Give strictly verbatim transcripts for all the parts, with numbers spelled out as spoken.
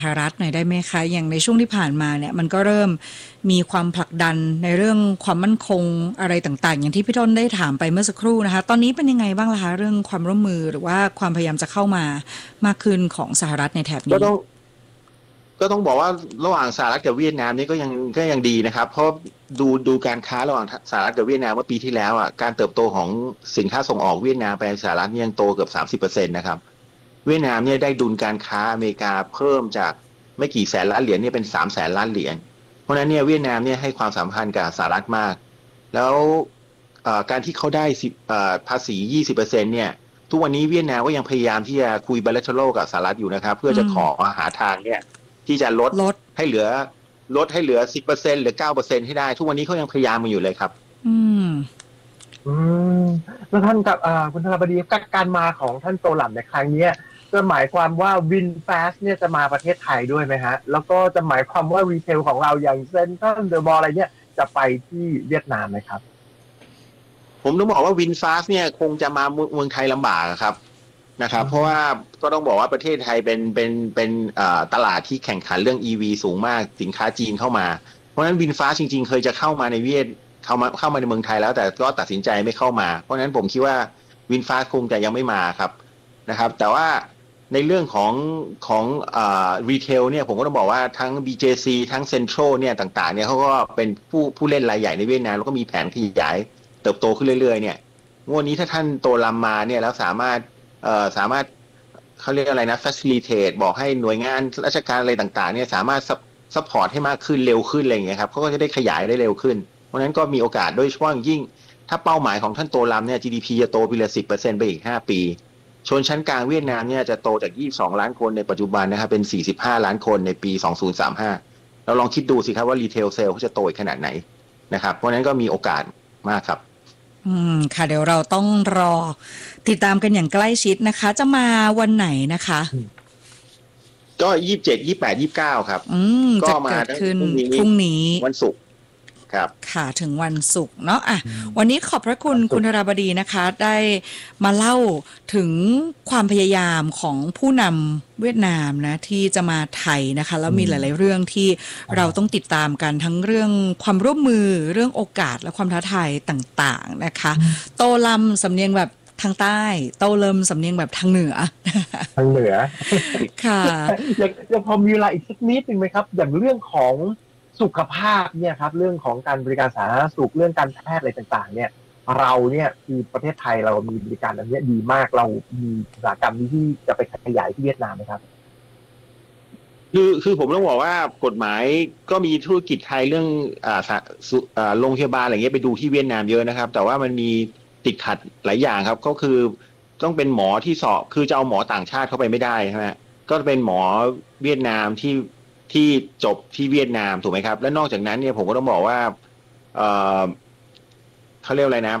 สหรัฐหน่อยได้ไหมคะอย่างในช่วงที่ผ่านมาเนี่ยมันก็เริ่มมีความผลักดันในเรื่องความมั่นคงอะไรต่างๆอย่างที่พี่ต้นได้ถามไปเมื่อสักครู่นะคะตอนนี้เป็นยังไงบ้างล่ะคะเรื่องความร่วมมือหรือว่าความพยายามจะเข้ามามากขึ้นของสหรัฐในแถบก็นี้ต้องก็ต้องบอกว่าระหว่างสหรัฐกับเวียดนามนี่ก็ยังก็ยังดีนะครับเพราะดูดูการค้าระหว่างสหรัฐกับเวียดนามเมื่อปีที่แล้วอ่ะการเติบโตของสินค้าส่งออกเวียดนามไปสหรัฐนี่ยังโตเกือบสามสิบเปอร์เซ็นต์นะครับเวียดนามเนี่ยได้ดุลการค้าอเมริกาเพิ่มจากไม่กี่แสนล้านเหรียญเนี่ยเป็นสามแสนล้านเหรียญเพราะฉะนั้นเนี่ยเวียดนามเนี่ยให้ความสำคัญกับสหรัฐมากแล้วการที่เขาได้ภาษี ยี่สิบเปอร์เซ็นต์ เนี่ยทุกวันนี้เวียดนามก็ยังพยายามที่จะคุย bilateral กับสหรัฐอยู่นะครับเพื่อจะขอหาทางเนี่ยที่จะลดลดให้เหลือลดให้เหลือ สิบเปอร์เซ็นต์ หรือ เก้าเปอร์เซ็นต์ ให้ได้ทุกวันนี้เขายังพยายามมาอยู่เลยครับอืมอืมแล้วท่านกับคุณธนบดีการมาของท่านโตหลับในครั้งนี้จะหมายความว่า VinFast เนี่ยจะมาประเทศไทยด้วยไหมฮะแล้วก็จะหมายความว่ารีเทลของเราอย่างเซ็นทรัลเดอะมอลล์อะไรเนี่ยจะไปที่เวียดนามไหมครับผมต้องบอกว่า VinFast เนี่ยคงจะมาเมืองไทยลำบากครับนะครับเพราะว่าก็ต้องบอกว่าประเทศไทยเป็นเป็นเป็นตลาดที่แข่งขันเรื่อง อี วี สูงมากสินค้าจีนเข้ามาเพราะฉะนั้น VinFast จริงๆเคยจะเข้ามาในเวียดเข้ามาเข้ามาในเมืองไทยแล้วแต่ก็ตัดสินใจไม่เข้ามาเพราะฉะนั้นผมคิดว่า VinFast คงจะยังไม่มาครับนะครับแต่ว่าในเรื่องของของอ่ารีเทลเนี่ยผมก็ต้องบอกว่าทั้ง บี เจ ซี ทั้ง Central เนี่ยต่างๆเนี่ยเขาก็เป็นผู้ผู้เล่นรายใหญ่ในเวียดนามแล้วก็มีแผนขยายเติบโตขึ้นเรื่อยๆเนี่ยงวดนี้ถ้าท่านโตลำมาเนี่ยแล้วสามารถเอ่อสามารถเขาเรียกอะไรนะ facilitate บอกให้หน่วยงานราชการอะไรต่างๆเนี่ยสามารถซัพพอร์ตให้มากขึ้นเร็วขึ้นอะไรอย่างเงี้ยครับเขาก็จะได้ขยายได้เร็วขึ้นเพราะฉะนั้นก็มีโอกาสโดยเฉพาะยิ่งถ้าเป้าหมายของท่านโตลำเนี่ย จี ดี พี จะโตปีละ สิบเปอร์เซ็นต์ ไปอีกห้าปีชนชั้นกลางเวียดนามเนี่ยจะโตจากยี่สิบสองล้านคนในปัจจุบันนะครับเป็นสี่สิบห้าล้านคนในปีสองพันสามสิบห้าเราลองคิดดูสิครับว่ารีเทลเซลเขาจะโตอีกขนาดไหนนะครับเพราะฉะนั้นก็มีโอกาสมากครับอืมค่ะเดี๋ยวเราต้องรอติดตามกันอย่างใกล้ชิดนะคะจะมาวันไหนนะคะก็ยี่สิบเจ็ด ยี่สิบแปด ยี่สิบเก้าครับอืมจะเกิดขึ้นพรุ่งนี้วันศุกร์ครับค่ะถึงวันศุกร์เนาะอ่ะวันนี้ขอบพระคุณคุณธราบดีนะคะได้มาเล่าถึงความพยายามของผู้นำเวียดนามนะที่จะมาไทยนะคะแล้วมีหลายๆเรื่องที่เราต้องติดตามกันทั้งเรื่องความร่วมมือเรื่องโอกาสและความท้าทายต่างๆนะคะโตลำสำเนียงแบบทางใต้โตเริ่มสำเนียงแบบทางเหนือทางเหนือค่ะยังพอมีเวลาอีกสักนิดนึงไหมครับอย่างเรื่องของสุขภาพเนี่ยครับเรื่องของการบริการสาธารณสุขเรื่องการแพทย์อะไรต่างๆเนี่ยเราเนี่ยคือประเทศไทยเรามีบริการอันนี้ดีมากเรามีอุตสาหกรรมนี้ที่จะไปขยายที่เวียดนามไหมครับคือคือผมต้องบอกว่ากฎหมายก็มีธุรกิจไทยเรื่องอ่าอ่าโรงพยาบาลอะไรเงี้ยไปดูที่เวียดนามเยอะนะครับแต่ว่ามันมีติดขัดหลายอย่างครับก็คือต้องเป็นหมอที่สอบคือจะเอาหมอต่างชาติเข้าไปไม่ได้ใช่ไหมก็เป็นหมอเวียดนามที่ที่จบที่เวียดนามถูกไหมครับและนอกจากนั้นเนี่ยผมก็ต้องบอกว่าเออเขาเรียกอะไรนะ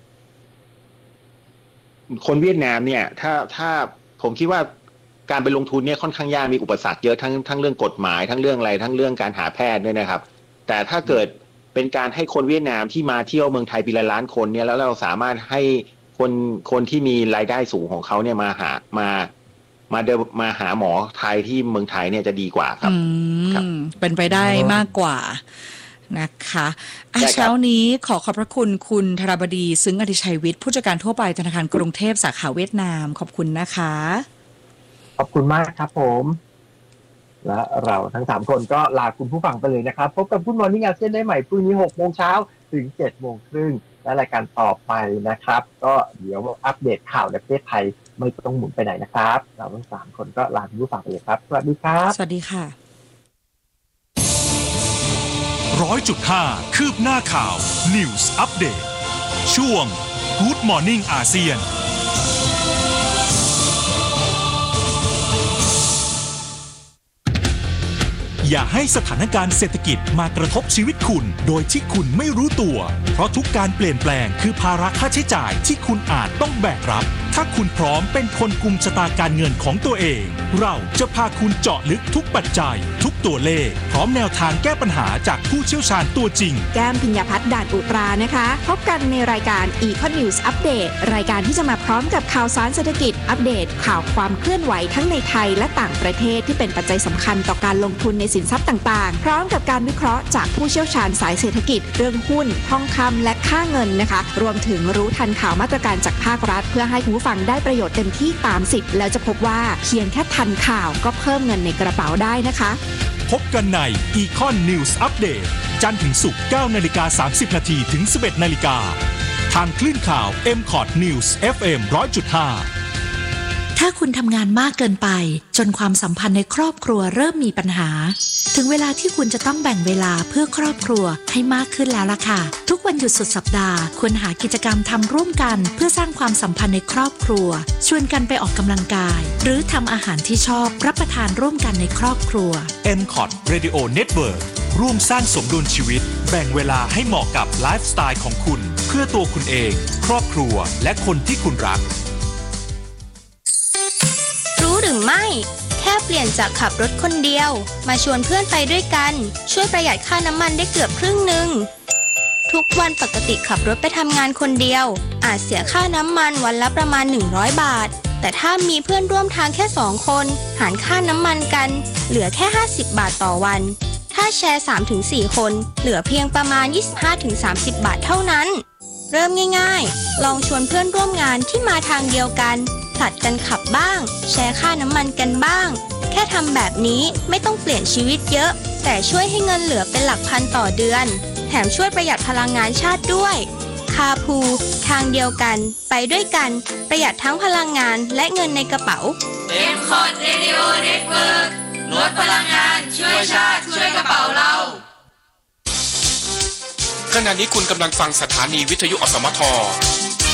คนเวียดนามเนี่ยถ้าถ้าผมคิดว่าการไปลงทุนเนี่ยค่อนข้างยากมีอุปสรรคเยอะทั้งทั้งเรื่องกฎหมายทั้งเรื่องอะไรทั้งเรื่องการหาแพทย์ด้วยนะครับแต่ถ้าเกิดเป็นการให้คนเวียดนามที่มาเที่ยวเมืองไทยปีละล้านคนเนี่ยแล้วเราสามารถให้คนคนที่มีรายได้สูงของเขาเนี่ยมาหามามาเดินมาหาหมอไทยที่เมืองไทยเนี่ยจะดีกว่าครับเป็นไปได้มากกว่านะคะเช้านี้ขอขอบพระคุณคุณธราบดีซึ้งอธิชัยวิทย์ผู้จัดการทั่วไปธนาคารกรุงเทพสาขาเวียดนามขอบคุณนะคะขอบคุณมากครับผมและเราทั้งสามคนก็ลาคุณผู้ฟังไปเลยนะครับพบกับGood Morning อาเซียนได้ใหม่พรุ่งนี้หกโมงเช้าถึงเจ็ดโมงครึ่งและรายการต่อไปนะครับก็เดี๋ยวอัปเดตข่าวในประเทศไทยไม่ต้องหมุนไปไหนนะครับเราทั้งสามคนก็ลาคุณผู้ฟังไปเลยครับสวัสดีครับสวัสดีค่ะร้อยจุดห้าคืบหน้าข่าว News Update ช่วง Good Morning อาเซียนอย่าให้สถานการณ์เศรษฐกิจมากระทบชีวิตคุณโดยที่คุณไม่รู้ตัวเพราะทุกการเปลี่ยนแปลงคือภาระค่าใช้จ่ายที่คุณอาจต้องแบกรับถ้าคุณพร้อมเป็นคนกุมชะตาการเงินของตัวเองเราจะพาคุณเจาะลึกทุกปัจจัยทุกตัวเลขพร้อมแนวทางแก้ปัญหาจากผู้เชี่ยวชาญตัวจริงแก้มพิญญาพัฒน์ด่านอุตรานะคะพบกันในรายการ Econ News Update รายการที่จะมาพร้อมกับข่าวสารเศรษฐกิจอัปเดตข่าวความเคลื่อนไหวทั้งในไทยและต่างประเทศที่เป็นปัจจัยสำคัญต่อการลงทุนในสินทรัพย์ต่างๆพร้อมกับการวิเคราะห์จากผู้เชี่ยวชาญสายเศรษฐกิจเรื่องหุ้นทองคำและค่าเงินนะคะรวมถึงรู้ทันข่าวมาตรการจากภาครัฐเพื่อให้คุณผู้ฟังได้ประโยชน์เต็มที่ตามสิทธิ์แล้วจะพบว่าเพียงแค่ทันข่าวก็เพิ่มเงินในกระเป๋าได้นะคะพบกันใน Econ News Update จันทร์ถึงศุกร์ เก้านาฬิกาสามสิบนาทีถึง สิบเอ็ดนาฬิกาทางคลื่นข่าว เอ็ม คอร์ด News เอฟ เอ็ม หนึ่งร้อยจุดห้าถ้าคุณทำงานมากเกินไปจนความสัมพันธ์ในครอบครัวเริ่มมีปัญหาถึงเวลาที่คุณจะต้องแบ่งเวลาเพื่อครอบครัวให้มากขึ้นแล้วล่ะค่ะทุกวันหยุดสุดสัปดาห์ควรหากิจกรรมทำร่วมกันเพื่อสร้างความสัมพันธ์ในครอบครัวชวนกันไปออกกำลังกายหรือทำอาหารที่ชอบรับประทานร่วมกันในครอบครัวเอ็ม คอร์ด Radio Network ร่วมสร้างสมดุลชีวิตแบ่งเวลาให้เหมาะกับไลฟ์สไตล์ของคุณเพื่อตัวคุณเองครอบครัวและคนที่คุณรักรู้หรือไม่แค่เปลี่ยนจากขับรถคนเดียวมาชวนเพื่อนไปด้วยกันช่วยประหยัดค่าน้ำมันได้เกือบครึ่งหนึ่งทุกวันปกติขับรถไปทำงานคนเดียวอาจเสียค่าน้ำมันวันละประมาณหนึ่งร้อยบาทแต่ถ้ามีเพื่อนร่วมทางแค่สองคนหารค่าน้ำมันกันเหลือแค่ห้าสิบบาทต่อวันถ้าแชร์ สามถึงสี่ คนเหลือเพียงประมาณ ยี่สิบห้าถึงสามสิบ บาทเท่านั้นเริ่มง่ายๆลองชวนเพื่อนร่วมงานที่มาทางเดียวกันผลัดกันขับบ้างแชร์ค่าน้ำมันกันบ้างแค่ทำแบบนี้ไม่ต้องเปลี่ยนชีวิตเยอะแต่ช่วยให้เงินเหลือเป็นหลักพันต่อเดือนแถมช่วยประหยัดพลังงานชาติด้วยคาพูทางเดียวกันไปด้วยกันประหยัดทั้งพลังงานและเงินในกระเป๋าเอ็ม คอร์ด Radio Network ลดพลังงานช่วยชาติช่วยกระเป๋าเราขณะนี้คุณกำลังฟังสถานีวิทยุอสมท